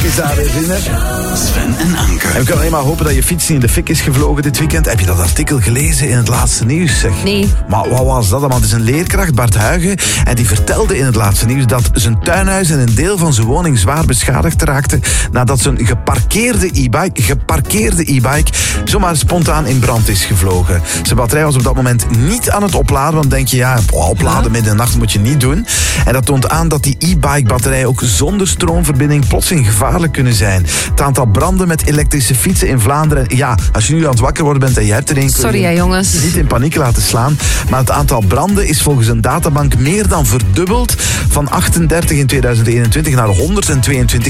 is daar weer, vrienden. Sven en Anke. En we kunnen alleen maar hopen dat je fiets niet in de fik is gevlogen dit weekend. Heb je dat artikel gelezen in het laatste nieuws, zeg? Nee. Maar wat was dat? Want het is een leerkracht, Bart Huigen, en die vertelde in het laatste nieuws dat zijn tuinhuis en een deel van zijn woning zwaar beschadigd raakte nadat zijn geparkeerde e-bike zomaar spontaan in brand is gevlogen. Zijn batterij was op dat moment niet aan het opladen, want denk je, ja, opladen midden in de nacht moet je niet doen. En dat toont aan dat die e-bike-batterijen ook zonder stroomverbinding plotseling gevaarlijk kunnen zijn. Het aantal branden met elektrische fietsen in Vlaanderen, ja, als je nu aan het wakker worden bent en je hebt er een... Sorry, hè, jongens. Niet in paniek laten slaan, maar het aantal branden is volgens een databank meer dan verdubbeld, van 38 in 2021 naar 100 in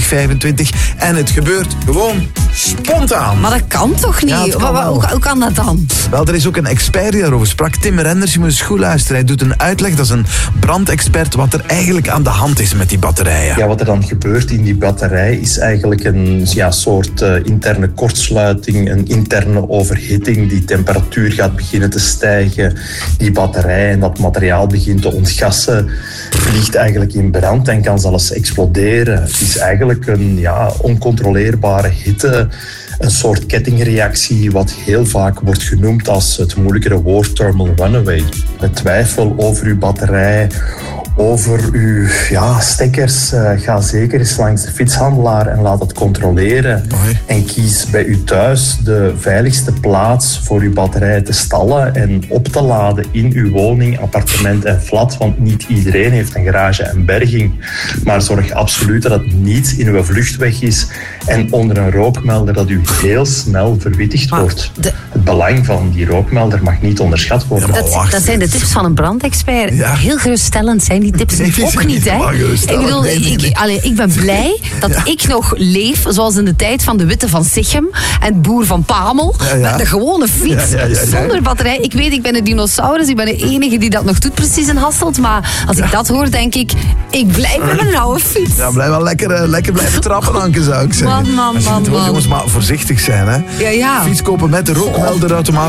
2025. En het gebeurt gewoon spontaan. Maar dat kan toch niet? Ja, Hoe kan dat dan? Wel, er is ook een expert die daarover sprak. Tim Renders, je moet eens goed luisteren. Hij doet een uitleg, dat is een brandexpert, wat er eigenlijk aan de hand is met die batterijen. Ja, wat er dan gebeurt in die batterij is eigenlijk een soort interne kortsluiting, een interne overhitting. Die temperatuur gaat beginnen te stijgen. Die batterij en dat materiaal begint te ontgassen, vliegt eigenlijk in brand en kan zelfs exploderen. Het is eigenlijk een oncontroleerbare hitte, een soort kettingreactie wat heel vaak wordt genoemd als het moeilijkere woord thermal runaway. Met twijfel over uw batterij, over uw stekkers, ga zeker eens langs de fietshandelaar en laat het controleren. En kies bij u thuis de veiligste plaats voor uw batterij te stallen en op te laden in uw woning, appartement en flat, want niet iedereen heeft een garage en berging. Maar zorg absoluut dat het niet in uw vluchtweg is en onder een rookmelder dat u heel snel verwittigd wordt. Het belang van die rookmelder mag niet onderschat worden. Ja, dat zijn de tips van een brandexpert. Ja. Heel geruststellend zijn die tips ook niet, hè? Ik bedoel, ik ben blij dat ik nog leef zoals in de tijd van de Witte van Sichem en Boer van Pamel, met de gewone fiets, zonder batterij. Ik weet, ik ben een dinosaurus, ik ben de enige die dat nog doet precies in Hasselt, maar als ik dat hoor, denk ik blijf met mijn oude fiets. Ja, blijf wel lekker blijven trappen, Anke, zou ik zeggen. Man. Jongens, maar voorzichtig zijn, hè. Ja. Fiets kopen met de rookmelderautomaat.